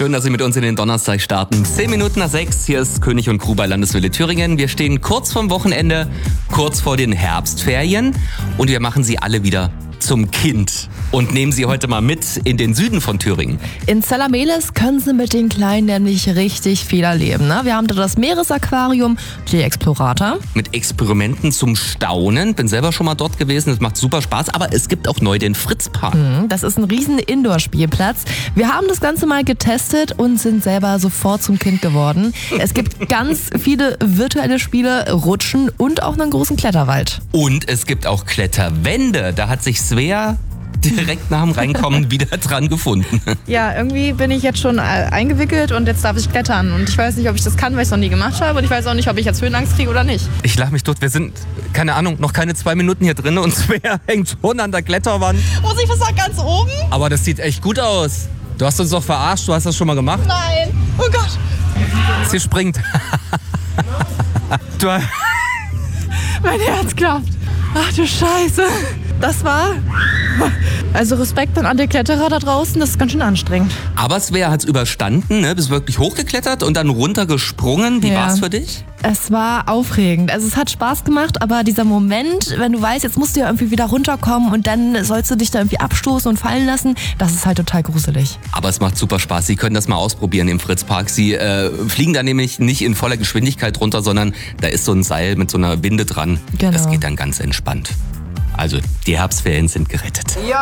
Schön, dass Sie mit uns in den Donnerstag starten. 10 Minuten nach 6, hier ist König und Crew bei Landeswelle Thüringen. Wir stehen kurz vorm Wochenende, kurz vor den Herbstferien und wir machen Sie alle wieder zum Kind und nehmen Sie heute mal mit in den Süden von Thüringen. In Zellameles können Sie mit den Kleinen nämlich richtig viel erleben. Ne? Wir haben da das Meeresaquarium, die Explorator. Mit Experimenten zum Staunen. Bin selber schon mal dort gewesen, es macht super Spaß. Aber es gibt auch neu den Fritzpark. Das ist ein riesen Indoor-Spielplatz. Wir haben das Ganze mal getestet und sind selber sofort zum Kind geworden. Es gibt ganz viele virtuelle Spiele, Rutschen und auch einen großen Kletterwald. Und es gibt auch Kletterwände. Da hat sich Svea direkt nach dem Reinkommen wieder dran gefunden. Ja, irgendwie bin ich jetzt schon eingewickelt und jetzt darf ich klettern. Und ich weiß nicht, ob ich das kann, weil ich es noch nie gemacht habe. Und ich weiß auch nicht, ob ich jetzt Höhenangst kriege oder nicht. Ich lach mich tot. Wir sind, keine Ahnung, noch keine 2 Minuten hier drin und Svea hängt schon an der Kletterwand. Muss ich was sagen, ganz oben? Aber das sieht echt gut aus. Du hast uns doch verarscht, du hast das schon mal gemacht. Nein. Oh Gott. Sie springt. Mein Herz klopft. Ach du Scheiße. Das war... Also Respekt an alle Kletterer da draußen, das ist ganz schön anstrengend. Aber Svea hat's überstanden, ne? Bist wirklich hochgeklettert und dann runtergesprungen. Wie war's für dich? Es war aufregend. Also es hat Spaß gemacht, aber dieser Moment, wenn du weißt, jetzt musst du ja irgendwie wieder runterkommen und dann sollst du dich da irgendwie abstoßen und fallen lassen, das ist halt total gruselig. Aber es macht super Spaß. Sie können das mal ausprobieren im Fritzpark. Sie fliegen da nämlich nicht in voller Geschwindigkeit runter, sondern da ist so ein Seil mit so einer Winde dran. Genau. Das geht dann ganz entspannt. Also die Herbstferien sind gerettet. Ja.